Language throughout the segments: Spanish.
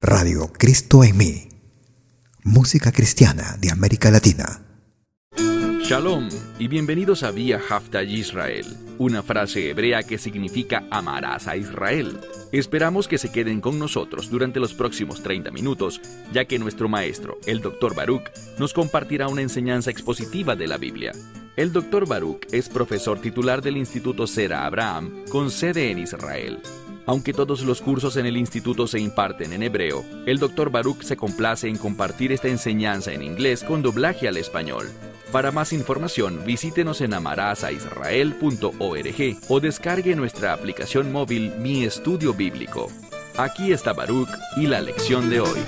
Radio Cristo en mí. Música cristiana de América Latina. Shalom y bienvenidos a Vía Haftaj Israel, una frase hebrea que significa amarás a Israel. Esperamos que se queden con nosotros durante los próximos 30 minutos, ya que nuestro maestro, el Dr. Baruch, nos compartirá una enseñanza expositiva de la Biblia. El Dr. Baruch es profesor titular del Instituto Zera Abraham, con sede en Israel. Aunque todos los cursos en el instituto se imparten en hebreo, el Dr. Baruch se complace en compartir esta enseñanza en inglés con doblaje al español. Para más información, visítenos en amarasaisrael.org o descargue nuestra aplicación móvil Mi Estudio Bíblico. Aquí está Baruch y la lección de hoy.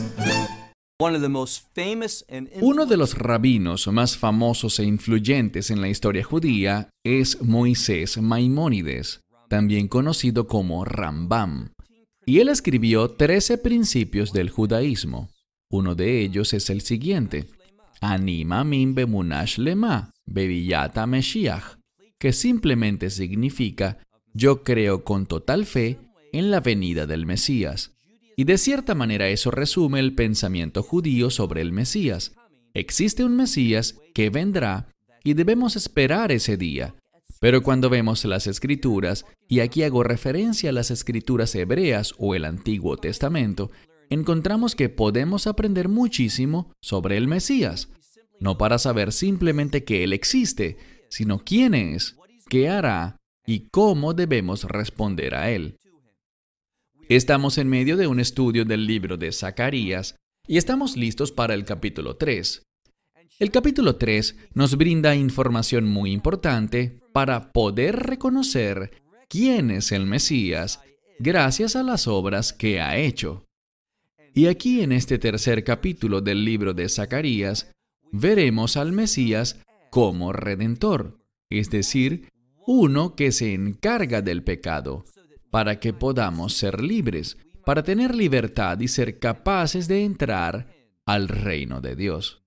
Uno de los rabinos más famosos e influyentes en la historia judía es Moisés Maimónides, también conocido como Rambam. Y él escribió 13 principios del judaísmo. Uno de ellos es el siguiente: Ani Mamin Bemunash Lema, Beviyata Meshiach, que simplemente significa yo creo con total fe en la venida del Mesías. Y de cierta manera eso resume el pensamiento judío sobre el Mesías. Existe un Mesías que vendrá y debemos esperar ese día. Pero cuando vemos las Escrituras, y aquí hago referencia a las Escrituras hebreas o el Antiguo Testamento, encontramos que podemos aprender muchísimo sobre el Mesías. No para saber simplemente que Él existe, sino quién es, qué hará y cómo debemos responder a Él. Estamos en medio de un estudio del libro de Zacarías y estamos listos para el capítulo 3. El capítulo 3 nos brinda información muy importante para poder reconocer quién es el Mesías gracias a las obras que ha hecho. Y aquí en este tercer capítulo del libro de Zacarías, veremos al Mesías como Redentor, es decir, uno que se encarga del pecado, para que podamos ser libres, para tener libertad y ser capaces de entrar al reino de Dios.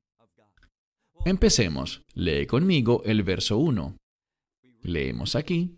Empecemos. Lee conmigo el verso 1. Leemos aquí.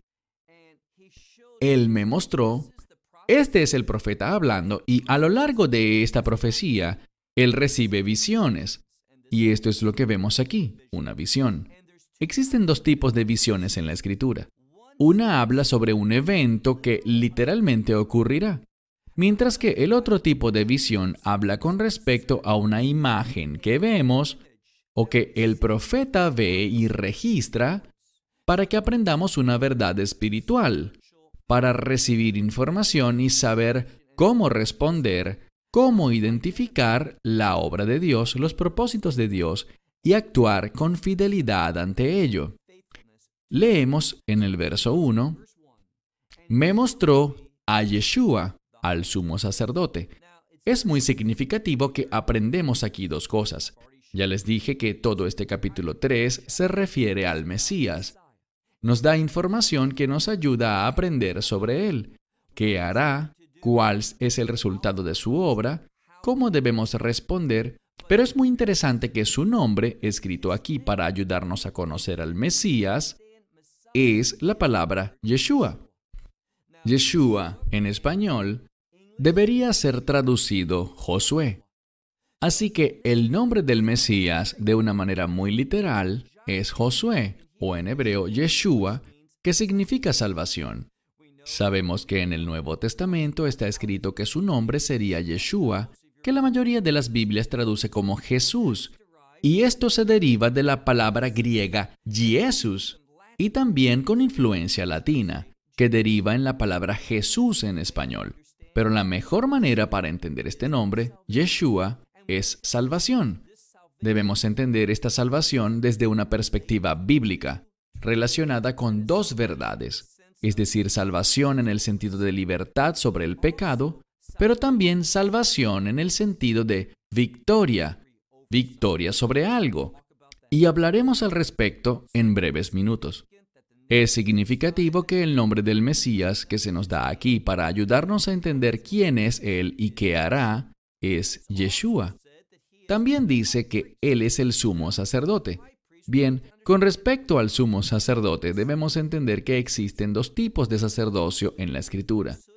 Él me mostró. Este es el profeta hablando, y a lo largo de esta profecía, él recibe visiones. Y esto es lo que vemos aquí, una visión. Existen dos tipos de visiones en la Escritura. Una habla sobre un evento que literalmente ocurrirá, mientras que el otro tipo de visión habla con respecto a una imagen que vemos o que el profeta ve y registra para que aprendamos una verdad espiritual, para recibir información y saber cómo responder, cómo identificar la obra de Dios, los propósitos de Dios y actuar con fidelidad ante ello. Leemos en el verso 1, me mostró a Yeshua, al sumo sacerdote. Es muy significativo que aprendemos aquí dos cosas. Ya les dije que todo este capítulo 3 se refiere al Mesías. Nos da información que nos ayuda a aprender sobre Él, qué hará, cuál es el resultado de su obra, cómo debemos responder, pero es muy interesante que su nombre, escrito aquí para ayudarnos a conocer al Mesías, es la palabra Yeshua. Yeshua, en español, debería ser traducido Josué. Así que el nombre del Mesías, de una manera muy literal, es Josué, o en hebreo Yeshua, que significa salvación. Sabemos que en el Nuevo Testamento está escrito que su nombre sería Yeshua, que la mayoría de las Biblias traduce como Jesús, y esto se deriva de la palabra griega Jesús, y también con influencia latina, que deriva en la palabra Jesús en español. Pero la mejor manera para entender este nombre, Yeshua, es salvación. Debemos entender esta salvación desde una perspectiva bíblica, relacionada con dos verdades, es decir, salvación en el sentido de libertad sobre el pecado, pero también salvación en el sentido de victoria sobre algo. Y hablaremos al respecto en breves minutos. Es significativo que el nombre del Mesías que se nos da aquí para ayudarnos a entender quién es Él y qué hará, es Yeshua. También dice que Él es el sumo sacerdote. Bien, con respecto al sumo sacerdote, debemos entender que existen dos tipos de sacerdocio en la Escritura.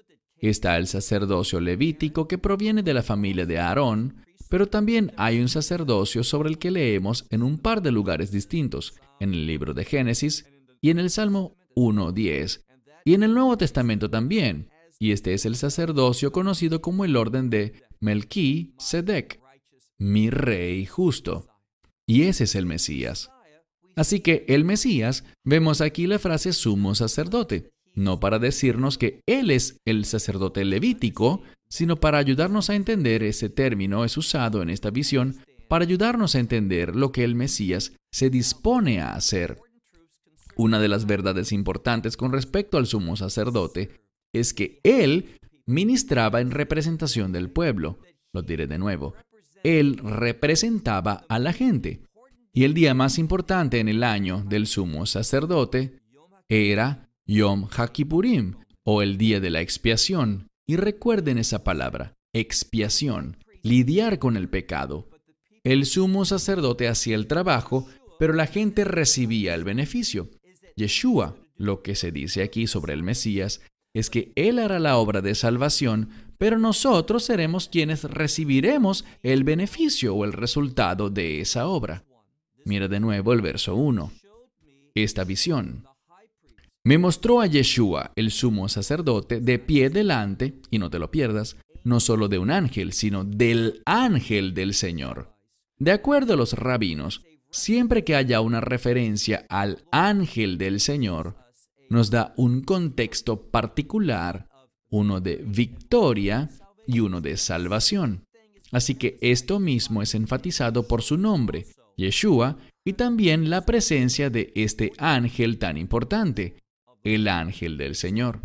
está el sacerdocio levítico que proviene de la familia de Aarón, pero también hay un sacerdocio sobre el que leemos en un par de lugares distintos, en el libro de Génesis y en el Salmo 1:10, y en el Nuevo Testamento también, y este es el sacerdocio conocido como el orden de Melquisedec, mi rey justo, y ese es el Mesías. Así que el Mesías, vemos aquí la frase sumo sacerdote, no para decirnos que Él es el sacerdote levítico, sino para ayudarnos a entender ese término es usado en esta visión, para ayudarnos a entender lo que el Mesías se dispone a hacer. Una de las verdades importantes con respecto al sumo sacerdote es que Él ministraba en representación del pueblo. Lo diré de nuevo. Él representaba a la gente. Y el día más importante en el año del sumo sacerdote era Yom HaKippurim, o el día de la expiación. Y recuerden esa palabra, expiación, lidiar con el pecado. El sumo sacerdote hacía el trabajo, pero la gente recibía el beneficio. Yeshua, lo que se dice aquí sobre el Mesías, es que Él hará la obra de salvación, pero nosotros seremos quienes recibiremos el beneficio o el resultado de esa obra. Mira de nuevo el verso 1. Esta visión me mostró a Yeshua, el sumo sacerdote, de pie delante, y no te lo pierdas, no solo de un ángel, sino del ángel del Señor. De acuerdo a los rabinos, siempre que haya una referencia al ángel del Señor, nos da un contexto particular, uno de victoria y uno de salvación. Así que esto mismo es enfatizado por su nombre, Yeshua, y también la presencia de este ángel tan importante, el ángel del Señor.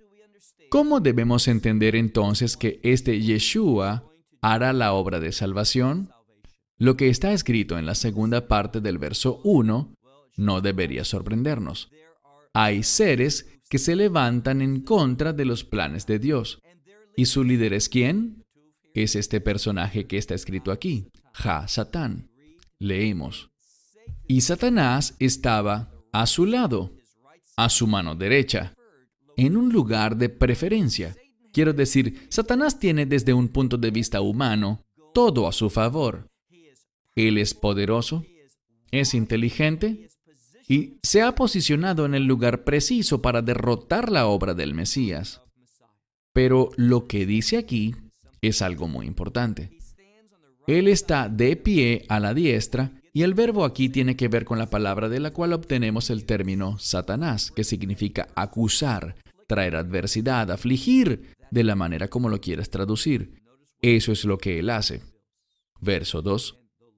¿Cómo debemos entender entonces que este Yeshua hará la obra de salvación? Lo que está escrito en la segunda parte del verso 1 no debería sorprendernos. Hay seres que se levantan en contra de los planes de Dios. ¿Y su líder es quién? Es este personaje que está escrito aquí, Satán. Leemos. Y Satanás estaba a su lado, a su mano derecha, en un lugar de preferencia. Quiero decir, Satanás tiene desde un punto de vista humano todo a su favor. Él es poderoso, es inteligente y se ha posicionado en el lugar preciso para derrotar la obra del Mesías. Pero lo que dice aquí es algo muy importante. Él está de pie a la diestra y el verbo aquí tiene que ver con la palabra de la cual obtenemos el término Satanás, que significa acusar, traer adversidad, afligir, de la manera como lo quieras traducir. Eso es lo que él hace. Verso 2.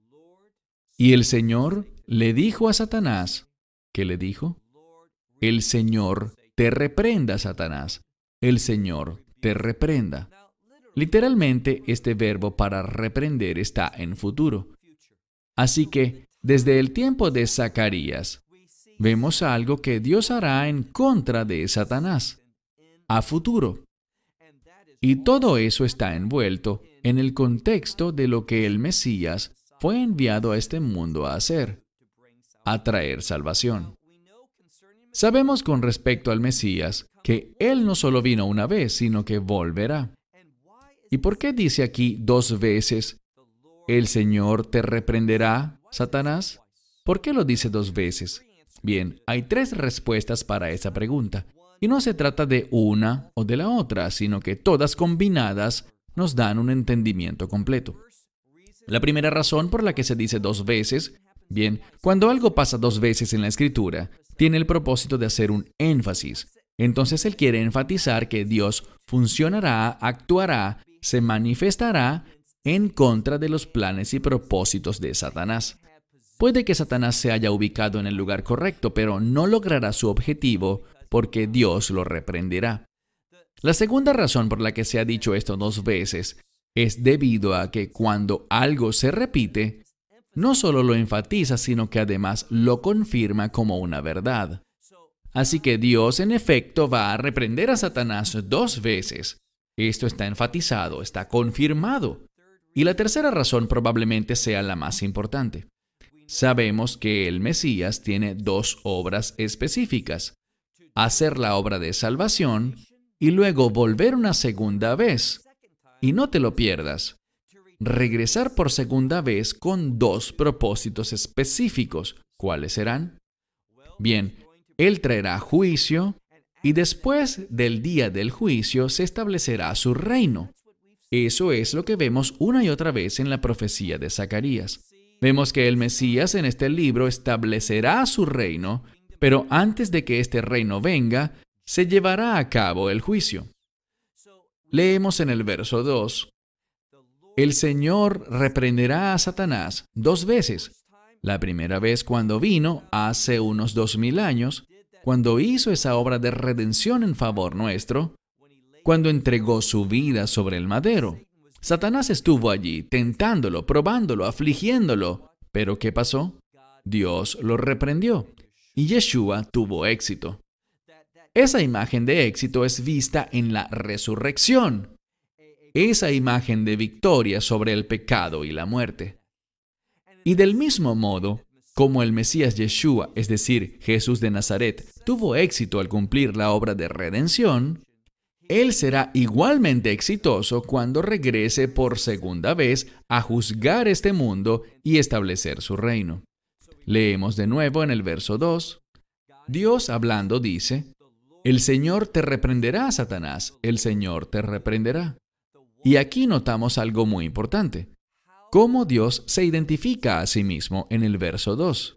Y el Señor le dijo a Satanás, ¿qué le dijo? El Señor te reprenda, Satanás. El Señor te reprenda. Literalmente, este verbo para reprender está en futuro. Así que, desde el tiempo de Zacarías, vemos algo que Dios hará en contra de Satanás, a futuro. Y todo eso está envuelto en el contexto de lo que el Mesías fue enviado a este mundo a hacer, a traer salvación. Sabemos con respecto al Mesías que Él no solo vino una vez, sino que volverá. ¿Y por qué dice aquí 2 veces, el Señor te reprenderá, Satanás? ¿Por qué lo dice 2 veces? Bien, hay 3 respuestas para esa pregunta. Y no se trata de una o de la otra, sino que todas combinadas nos dan un entendimiento completo. La primera razón por la que se dice 2 veces, bien, cuando algo pasa 2 veces en la Escritura, tiene el propósito de hacer un énfasis. Entonces Él quiere enfatizar que Dios funcionará, actuará, se manifestará en contra de los planes y propósitos de Satanás. Puede que Satanás se haya ubicado en el lugar correcto, pero no logrará su objetivo porque Dios lo reprenderá. La segunda razón por la que se ha dicho esto 2 veces es debido a que cuando algo se repite, no solo lo enfatiza, sino que además lo confirma como una verdad. Así que Dios, en efecto, va a reprender a Satanás 2 veces. Esto está enfatizado, está confirmado. Y la tercera razón probablemente sea la más importante. Sabemos que el Mesías tiene 2 obras específicas: hacer la obra de salvación y luego volver una segunda vez. Y no te lo pierdas. Regresar por segunda vez con 2 propósitos específicos. ¿Cuáles serán? Bien, Él traerá juicio y después del día del juicio se establecerá su reino. Eso es lo que vemos una y otra vez en la profecía de Zacarías. Vemos que el Mesías en este libro establecerá su reino, pero antes de que este reino venga, se llevará a cabo el juicio. Leemos en el verso 2. El Señor reprenderá a Satanás 2 veces. La primera vez cuando vino, hace unos 2000 años, cuando hizo esa obra de redención en favor nuestro, cuando entregó su vida sobre el madero. Satanás estuvo allí, tentándolo, probándolo, afligiéndolo. ¿Pero qué pasó? Dios lo reprendió y Yeshua tuvo éxito. Esa imagen de éxito es vista en la resurrección. Esa imagen de victoria sobre el pecado y la muerte. Y del mismo modo, como el Mesías Yeshua, es decir, Jesús de Nazaret, tuvo éxito al cumplir la obra de redención, Él será igualmente exitoso cuando regrese por segunda vez a juzgar este mundo y establecer su reino. Leemos de nuevo en el verso 2. Dios hablando dice, el Señor te reprenderá, Satanás, el Señor te reprenderá. Y aquí notamos algo muy importante. Cómo Dios se identifica a sí mismo en el verso 2.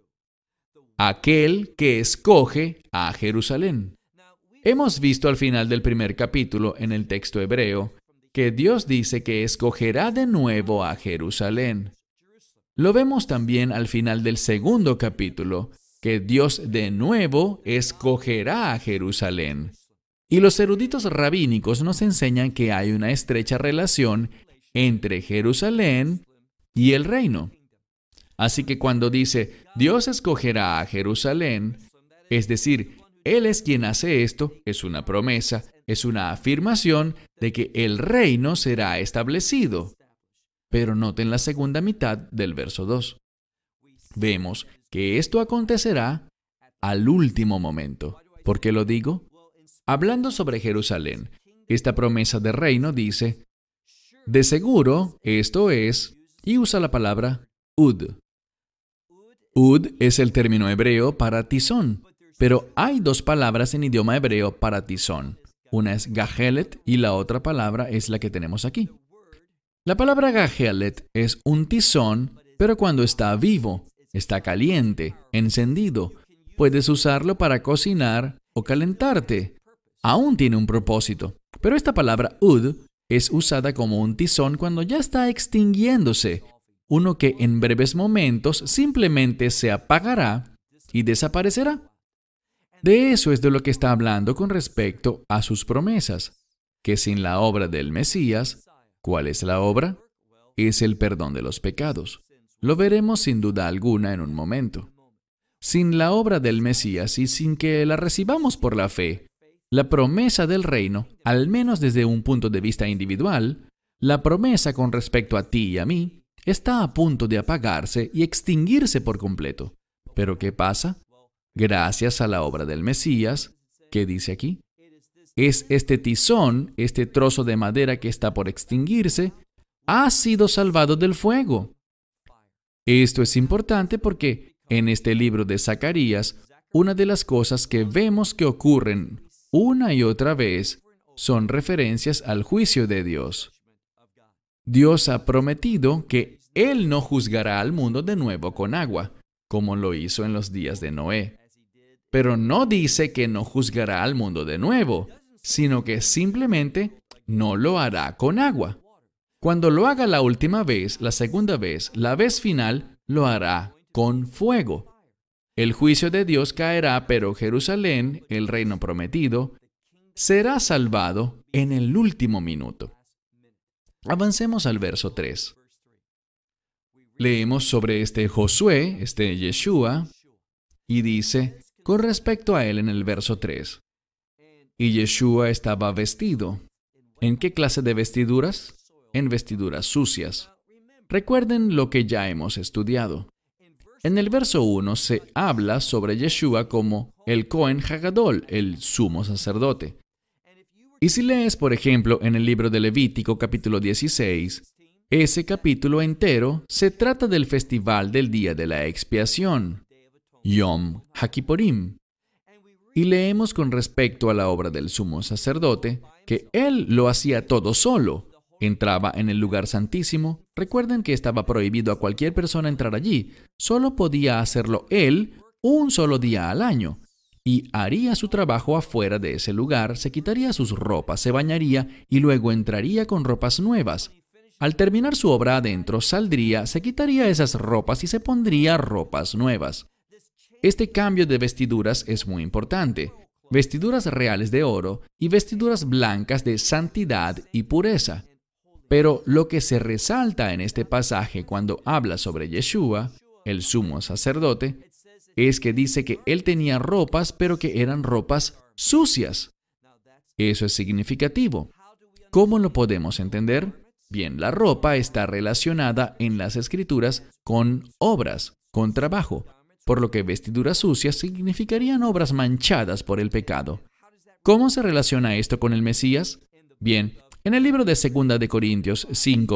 Aquel que escoge a Jerusalén. Hemos visto al final del primer capítulo en el texto hebreo que Dios dice que escogerá de nuevo a Jerusalén. Lo vemos también al final del segundo capítulo, que Dios de nuevo escogerá a Jerusalén. Y los eruditos rabínicos nos enseñan que hay una estrecha relación entre Jerusalén y el reino. Así que cuando dice, Dios escogerá a Jerusalén, es decir, Él es quien hace esto, es una promesa, es una afirmación de que el reino será establecido. Pero noten la segunda mitad del verso 2. Vemos que esto acontecerá al último momento. ¿Por qué lo digo? Hablando sobre Jerusalén, esta promesa de reino dice, de seguro, esto es, y usa la palabra ud. Ud es el término hebreo para tizón, pero hay 2 palabras en idioma hebreo para tizón. Una es gahelet y la otra palabra es la que tenemos aquí. La palabra gahelet es un tizón, pero cuando está vivo, está caliente, encendido. Puedes usarlo para cocinar o calentarte. Aún tiene un propósito. Pero esta palabra ud es usada como un tizón cuando ya está extinguiéndose. Uno que en breves momentos simplemente se apagará y desaparecerá. De eso es de lo que está hablando con respecto a sus promesas. Que sin la obra del Mesías, ¿cuál es la obra? Es el perdón de los pecados. Lo veremos sin duda alguna en un momento. Sin la obra del Mesías y sin que la recibamos por la fe, la promesa del reino, al menos desde un punto de vista individual, la promesa con respecto a ti y a mí, está a punto de apagarse y extinguirse por completo. ¿Pero qué pasa? Gracias a la obra del Mesías, ¿qué dice aquí? Es este tizón, este trozo de madera que está por extinguirse, ha sido salvado del fuego. Esto es importante porque en este libro de Zacarías, una de las cosas que vemos que ocurren una y otra vez son referencias al juicio de Dios. Dios ha prometido que Él no juzgará al mundo de nuevo con agua, como lo hizo en los días de Noé. Pero no dice que no juzgará al mundo de nuevo, sino que simplemente no lo hará con agua. Cuando lo haga la última vez, la segunda vez, la vez final, lo hará con fuego. El juicio de Dios caerá, pero Jerusalén, el reino prometido, será salvado en el último minuto. Avancemos al verso 3. Leemos sobre este Josué, este Yeshua, y dice, con respecto a él en el verso 3, y Yeshua estaba vestido. ¿En qué clase de vestiduras? En vestiduras sucias. Recuerden lo que ya hemos estudiado. En el verso 1 se habla sobre Yeshua como el Cohen Hagadol, el sumo sacerdote. Y si lees, por ejemplo, en el libro de Levítico capítulo 16, ese capítulo entero se trata del festival del día de la expiación, Yom HaKippurim. Y leemos con respecto a la obra del sumo sacerdote que él lo hacía todo solo. Entraba en el lugar santísimo. Recuerden que estaba prohibido a cualquier persona entrar allí. Solo podía hacerlo él un solo día al año. Y haría su trabajo afuera de ese lugar, se quitaría sus ropas, se bañaría y luego entraría con ropas nuevas. Al terminar su obra adentro, saldría, se quitaría esas ropas y se pondría ropas nuevas. Este cambio de vestiduras es muy importante. Vestiduras reales de oro y vestiduras blancas de santidad y pureza. Pero lo que se resalta en este pasaje cuando habla sobre Yeshua, el sumo sacerdote, es que dice que él tenía ropas, pero que eran ropas sucias. Eso es significativo. ¿Cómo lo podemos entender? Bien, la ropa está relacionada en las Escrituras con obras, con trabajo, por lo que vestiduras sucias significarían obras manchadas por el pecado. ¿Cómo se relaciona esto con el Mesías? Bien, en el libro de 2 de Corintios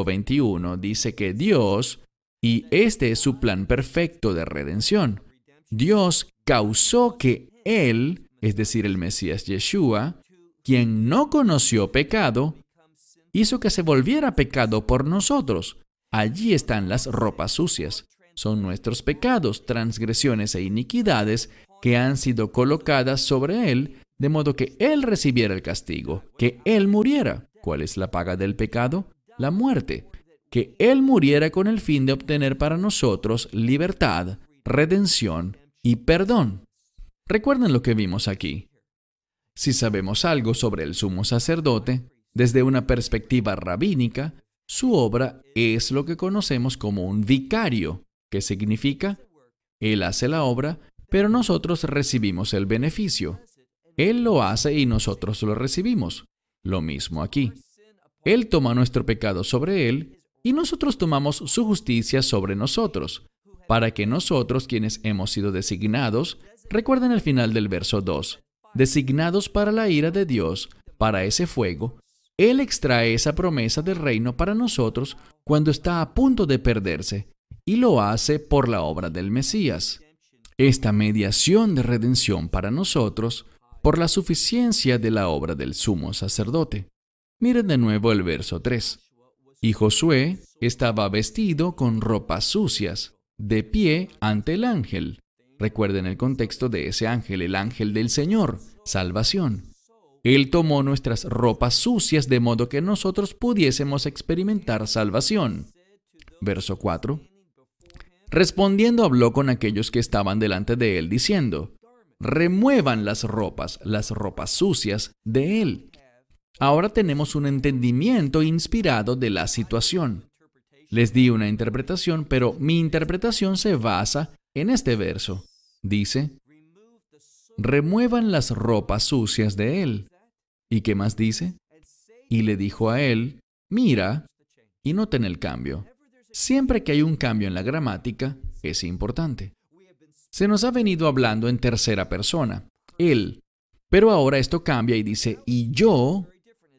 5:21 dice que Dios, y este es su plan perfecto de redención, Dios causó que Él, es decir, el Mesías Yeshua, quien no conoció pecado, hizo que se volviera pecado por nosotros. Allí están las ropas sucias. Son nuestros pecados, transgresiones e iniquidades que han sido colocadas sobre Él, de modo que Él recibiera el castigo, que Él muriera. ¿Cuál es la paga del pecado? La muerte. Que Él muriera con el fin de obtener para nosotros libertad, redención y perdón. Recuerden lo que vimos aquí. Si sabemos algo sobre el sumo sacerdote, desde una perspectiva rabínica, su obra es lo que conocemos como un vicario. ¿Qué significa? Él hace la obra, pero nosotros recibimos el beneficio. Él lo hace y nosotros lo recibimos. Lo mismo aquí. Él toma nuestro pecado sobre Él y nosotros tomamos su justicia sobre nosotros, para que nosotros, quienes hemos sido designados, recuerden el final del verso 2, designados para la ira de Dios, para ese fuego, Él extrae esa promesa del reino para nosotros cuando está a punto de perderse, y lo hace por la obra del Mesías. Esta mediación de redención para nosotros, por la suficiencia de la obra del sumo sacerdote. Miren de nuevo el verso 3. Y Josué estaba vestido con ropas sucias, de pie ante el ángel. Recuerden el contexto de ese ángel, el ángel del Señor, salvación. Él tomó nuestras ropas sucias de modo que nosotros pudiésemos experimentar salvación. Verso 4. Respondiendo habló con aquellos que estaban delante de él, diciendo, remuevan las ropas sucias de él. Ahora tenemos un entendimiento inspirado de la situación. Les di una interpretación, pero mi interpretación se basa en este verso. Dice, remuevan las ropas sucias de él. ¿Y qué más dice? Y le dijo a él, mira, y noten el cambio. Siempre que hay un cambio en la gramática, es importante. Se nos ha venido hablando en tercera persona, él, pero ahora esto cambia y dice, y yo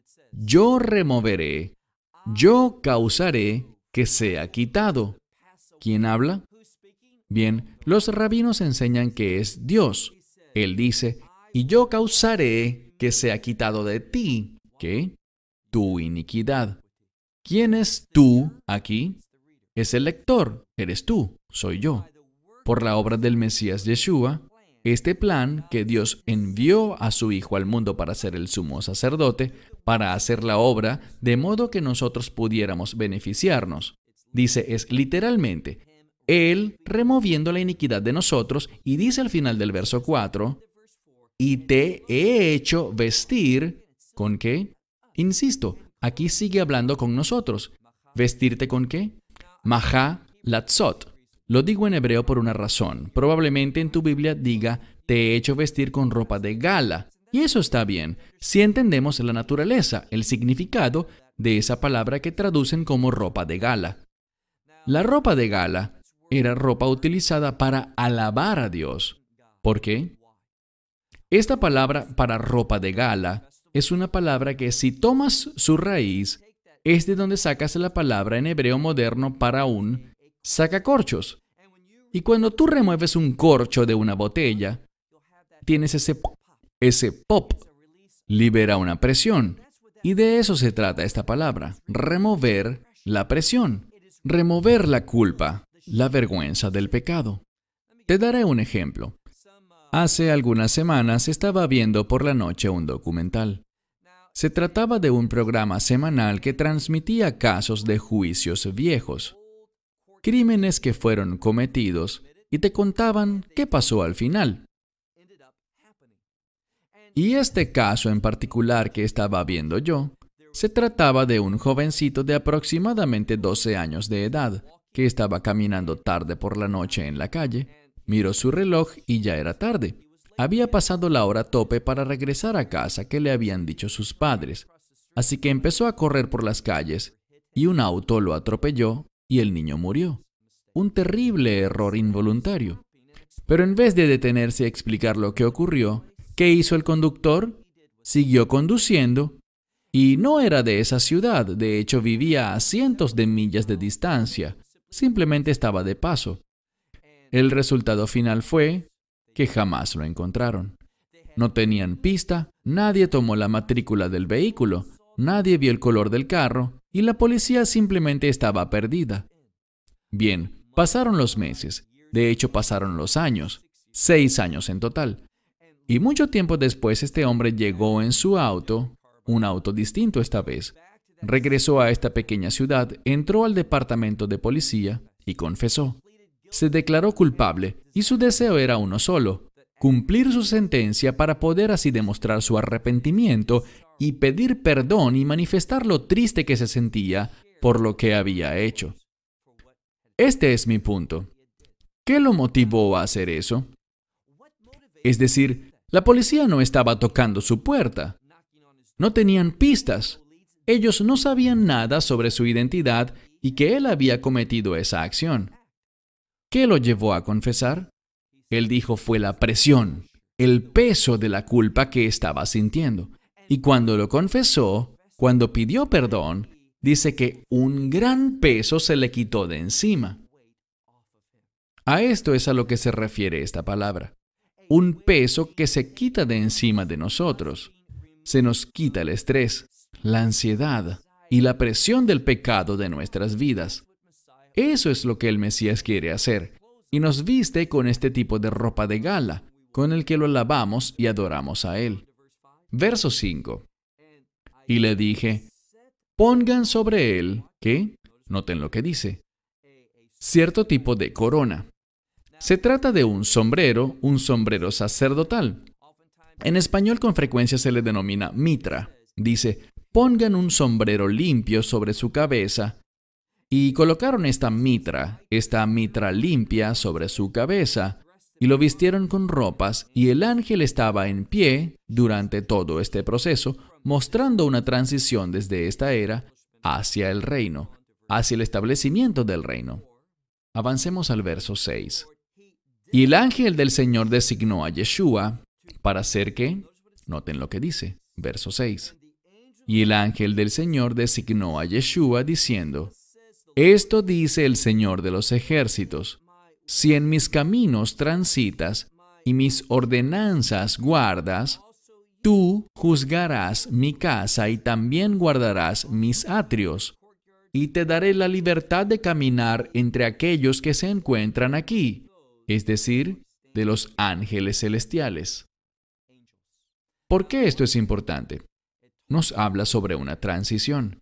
removeré, yo causaré que sea quitado. ¿Quién habla? Bien, los rabinos enseñan que es Dios. Él dice, y yo causaré que sea quitado de ti, ¿qué? Tu iniquidad. ¿Quién es tú aquí? Es el lector, eres tú, soy yo. Por la obra del Mesías Yeshua, este plan que Dios envió a su Hijo al mundo para ser el sumo sacerdote, para hacer la obra, de modo que nosotros pudiéramos beneficiarnos. Dice, es literalmente, Él removiendo la iniquidad de nosotros, y dice al final del verso 4, y te he hecho vestir, ¿con qué? Insisto, aquí sigue hablando con nosotros. ¿Vestirte con qué? Mahá latzot. Lo digo en hebreo por una razón. Probablemente en tu Biblia diga, te he hecho vestir con ropa de gala. Y eso está bien, si entendemos la naturaleza, el significado de esa palabra que traducen como ropa de gala. La ropa de gala era ropa utilizada para alabar a Dios. ¿Por qué? Esta palabra para ropa de gala es una palabra que, si tomas su raíz, es de donde sacas la palabra en hebreo moderno para un sacacorchos. Y cuando tú remueves un corcho de una botella, tienes ese pop, libera una presión. Y de eso se trata esta palabra, remover la presión, remover la culpa, la vergüenza del pecado. Te daré un ejemplo. Hace algunas semanas estaba viendo por la noche un documental. Se trataba de un programa semanal que transmitía casos de juicios viejos, crímenes que fueron cometidos, y te contaban qué pasó al final. Y este caso en particular que estaba viendo yo, se trataba de un jovencito de aproximadamente 12 años de edad, que estaba caminando tarde por la noche en la calle, miró su reloj y ya era tarde. Había pasado la hora tope para regresar a casa que le habían dicho sus padres, así que empezó a correr por las calles y un auto lo atropelló y el niño murió. Un terrible error involuntario. Pero en vez de detenerse a explicar lo que ocurrió, ¿qué hizo el conductor? Siguió conduciendo y no era de esa ciudad, de hecho vivía a cientos de millas de distancia, simplemente estaba de paso. El resultado final fue que jamás lo encontraron. No tenían pista, nadie tomó la matrícula del vehículo, nadie vio el color del carro y la policía simplemente estaba perdida. Bien, pasaron los meses, de hecho pasaron los años, 6 años en total. Y mucho tiempo después este hombre llegó en su auto, un auto distinto esta vez. Regresó a esta pequeña ciudad, entró al departamento de policía y confesó. Se declaró culpable y su deseo era uno solo, cumplir su sentencia para poder así demostrar su arrepentimiento y pedir perdón y manifestar lo triste que se sentía por lo que había hecho. Este es mi punto. ¿Qué lo motivó a hacer eso? Es decir, la policía no estaba tocando su puerta. No tenían pistas. Ellos no sabían nada sobre su identidad y que él había cometido esa acción. ¿Qué lo llevó a confesar? Él dijo fue la presión, el peso de la culpa que estaba sintiendo. Y cuando lo confesó, cuando pidió perdón, dice que un gran peso se le quitó de encima. A esto es a lo que se refiere esta palabra. Un peso que se quita de encima de nosotros. Se nos quita el estrés, la ansiedad y la presión del pecado de nuestras vidas. Eso es lo que el Mesías quiere hacer, y nos viste con este tipo de ropa de gala, con el que lo alabamos y adoramos a Él. Verso 5. Y le dije, pongan sobre él, ¿qué? Noten lo que dice. Cierto tipo de corona. Se trata de un sombrero sacerdotal. En español con frecuencia se le denomina mitra. Dice, pongan un sombrero limpio sobre su cabeza. Y colocaron esta mitra limpia sobre su cabeza, y lo vistieron con ropas, y el ángel estaba en pie durante todo este proceso, mostrando una transición desde esta era hacia el reino, hacia el establecimiento del reino. Avancemos al verso 6. Y el ángel del Señor designó a Yeshua para hacer ¿qué? Noten lo que dice, verso 6. Y el ángel del Señor designó a Yeshua diciendo, esto dice el Señor de los ejércitos, si en mis caminos transitas y mis ordenanzas guardas, tú juzgarás mi casa y también guardarás mis atrios, y te daré la libertad de caminar entre aquellos que se encuentran aquí, es decir, de los ángeles celestiales. ¿Por qué esto es importante? Nos habla sobre una transición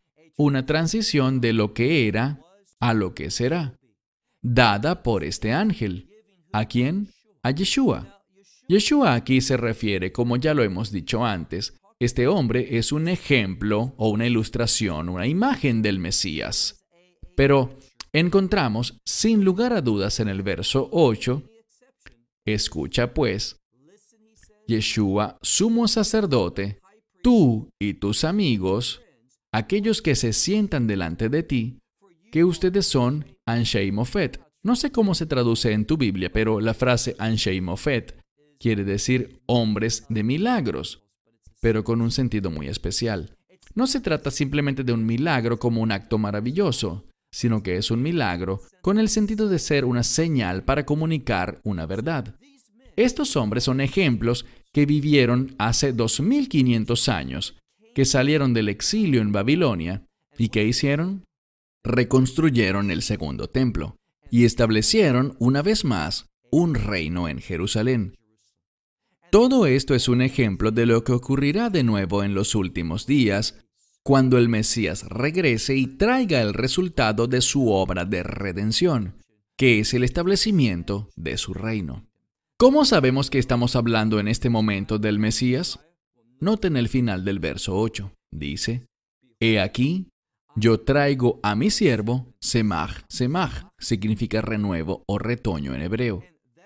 de lo que era a lo que será, dada por este ángel. ¿A quién? A Yeshua. Yeshua aquí se refiere, como ya lo hemos dicho antes, este hombre es un ejemplo o una ilustración, una imagen del Mesías. Pero encontramos, sin lugar a dudas en el verso 8, escucha pues, Yeshua, sumo sacerdote, tú y tus amigos, aquellos que se sientan delante de ti, que ustedes son Anshei Mofet. No sé cómo se traduce en tu Biblia, pero la frase Anshei Mofet quiere decir hombres de milagros. pero con un sentido muy especial. No se trata simplemente de un milagro como un acto maravilloso, sino que es un milagro con el sentido de ser una señal para comunicar una verdad. Estos hombres son ejemplos que vivieron hace 2500 años, que salieron del exilio en Babilonia, ¿y qué hicieron? Reconstruyeron el segundo templo y establecieron una vez más un reino en Jerusalén. Todo esto es un ejemplo de lo que ocurrirá de nuevo en los últimos días, cuando el Mesías regrese y traiga el resultado de su obra de redención, que es el establecimiento de su reino. ¿Cómo sabemos que estamos hablando en este momento del Mesías? Noten el final del verso 8. Dice, «He aquí, yo traigo a mi siervo, Semaj, Semaj», significa renuevo o retoño en hebreo.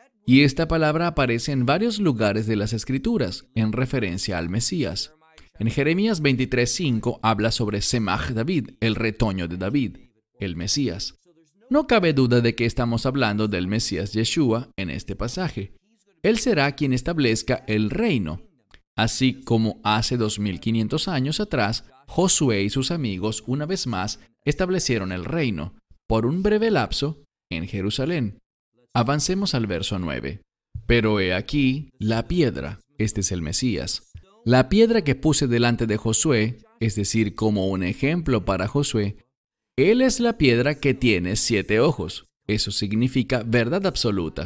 Y esta palabra aparece en varios lugares de las Escrituras, en referencia al Mesías. En Jeremías 23:5 habla sobre Semaj David, el retoño de David, el Mesías. No cabe duda de que estamos hablando del Mesías Yeshua en este pasaje. Él será quien establezca el reino, así como hace 2500 años atrás, Josué y sus amigos una vez más establecieron el reino, por un breve lapso, en Jerusalén. Avancemos al verso 9. «Pero he aquí la piedra», este es el Mesías. La piedra que puse delante de Josué, es decir, como un ejemplo para Josué, él es la piedra que tiene 7 ojos. Eso significa verdad absoluta.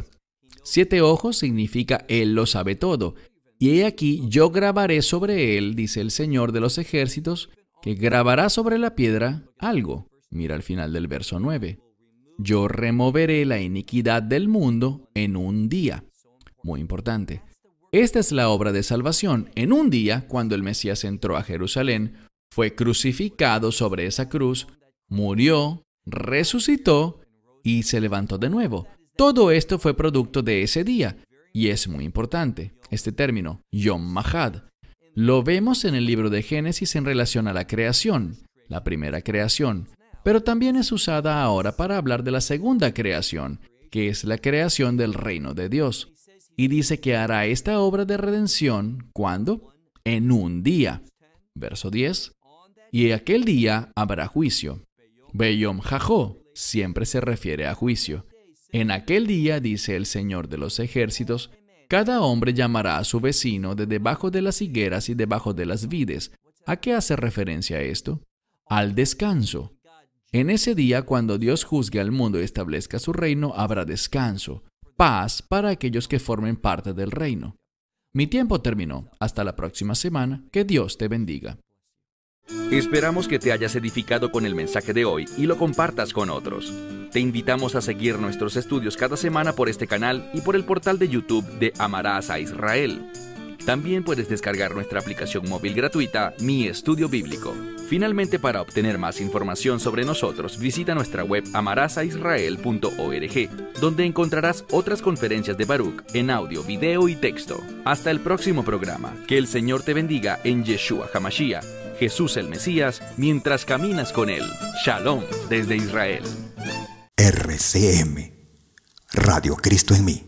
7 ojos significa Él lo sabe todo. Y he aquí yo grabaré sobre él, dice el Señor de los ejércitos, que grabará sobre la piedra algo. Mira al final del verso 9. Yo removeré la iniquidad del mundo en un día. Muy importante. Esta es la obra de salvación. En un día, cuando el Mesías entró a Jerusalén, fue crucificado sobre esa cruz, murió, resucitó y se levantó de nuevo. Todo esto fue producto de ese día. Y es muy importante, este término, Yom Mahad. Lo vemos en el libro de Génesis en relación a la creación, la primera creación, pero también es usada ahora para hablar de la segunda creación, que es la creación del reino de Dios. Y dice que hará esta obra de redención, ¿cuándo? En un día. Verso 10. Y aquel día habrá juicio. Beyom Jajó siempre se refiere a juicio. En aquel día, dice el Señor de los ejércitos, cada hombre llamará a su vecino de debajo de las higueras y debajo de las vides. ¿A qué hace referencia esto? Al descanso. En ese día, cuando Dios juzgue al mundo y establezca su reino, habrá descanso, paz para aquellos que formen parte del reino. Mi tiempo terminó. Hasta la próxima semana. Que Dios te bendiga. Esperamos que te hayas edificado con el mensaje de hoy y lo compartas con otros. Te invitamos a seguir nuestros estudios cada semana por este canal y por el portal de YouTube de Amarás a Israel. También puedes descargar nuestra aplicación móvil gratuita, Mi Estudio Bíblico. Finalmente, para obtener más información sobre nosotros, visita nuestra web amarasaisrael.org, donde encontrarás otras conferencias de Baruch en audio, video y texto. Hasta el próximo programa. Que el Señor te bendiga en Yeshua HaMashiach, Jesús el Mesías, mientras caminas con Él. Shalom desde Israel. RCM, Radio Cristo en mí.